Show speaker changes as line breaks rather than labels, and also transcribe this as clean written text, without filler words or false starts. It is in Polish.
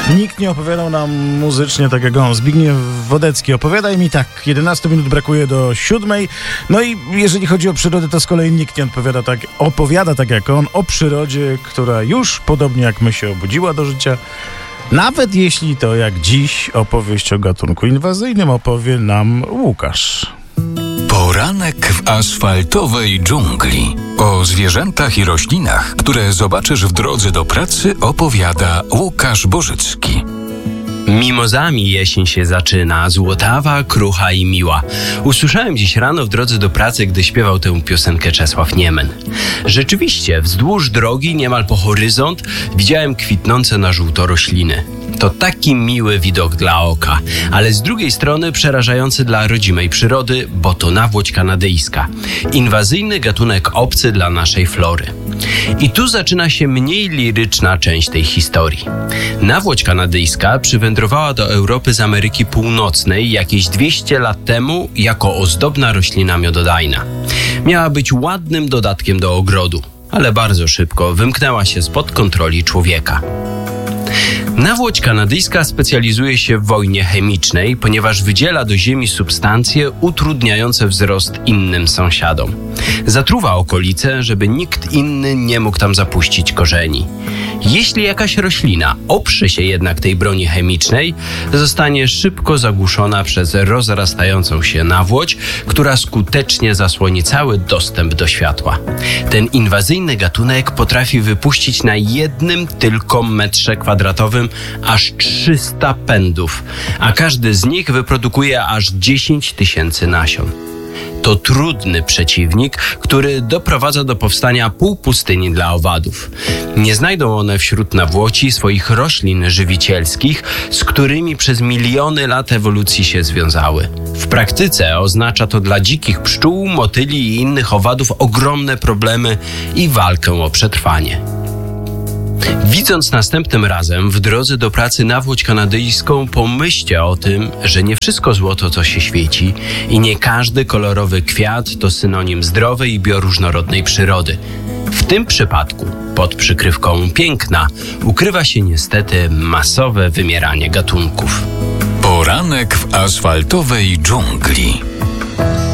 Nikt nie opowiadał nam muzycznie tak jak on. Zbigniew Wodecki. Opowiadaj mi tak. 11 minut brakuje do 7. No i jeżeli chodzi o przyrodę, to z kolei nikt nie opowiada tak jak on o przyrodzie, która już, podobnie jak my, się obudziła do życia. Nawet jeśli to jak dziś opowieść o gatunku inwazyjnym opowie nam Łukasz.
Poranek w asfaltowej dżungli. O zwierzętach i roślinach, które zobaczysz w drodze do pracy, opowiada Łukasz Bożycki.
Mimozami jesień się zaczyna, złotawa, krucha i miła. Usłyszałem dziś rano w drodze do pracy, gdy śpiewał tę piosenkę Czesław Niemen. Rzeczywiście, wzdłuż drogi, niemal po horyzont, widziałem kwitnące na żółto rośliny. To taki miły widok dla oka, ale z drugiej strony przerażający dla rodzimej przyrody, bo to nawłoć kanadyjska. Inwazyjny gatunek obcy dla naszej flory. I tu zaczyna się mniej liryczna część tej historii. Nawłoć kanadyjska przywędrowała do Europy z Ameryki Północnej jakieś 200 lat temu jako ozdobna roślina miododajna. Miała być ładnym dodatkiem do ogrodu, ale bardzo szybko wymknęła się spod kontroli człowieka. Nawłoć kanadyjska specjalizuje się w wojnie chemicznej, ponieważ wydziela do ziemi substancje utrudniające wzrost innym sąsiadom. Zatruwa okolice, żeby nikt inny nie mógł tam zapuścić korzeni. Jeśli jakaś roślina oprze się jednak tej broni chemicznej, zostanie szybko zagłuszona przez rozrastającą się nawłoć, która skutecznie zasłoni cały dostęp do światła. Ten inwazyjny gatunek potrafi wypuścić na jednym tylko metrze kwadratowym aż 300 pędów, a każdy z nich wyprodukuje aż 10 000 nasion. To trudny przeciwnik, który doprowadza do powstania półpustyni dla owadów. Nie znajdą one wśród nawłoci swoich roślin żywicielskich, z którymi przez miliony lat ewolucji się związały. W praktyce oznacza to dla dzikich pszczół, motyli i innych owadów ogromne problemy i walkę o przetrwanie. Widząc następnym razem w drodze do pracy nawłoć kanadyjską, pomyślcie o tym, że nie wszystko złoto, co się świeci i nie każdy kolorowy kwiat to synonim zdrowej i bioróżnorodnej przyrody. W tym przypadku, pod przykrywką piękna, ukrywa się niestety masowe wymieranie gatunków.
Poranek w asfaltowej dżungli.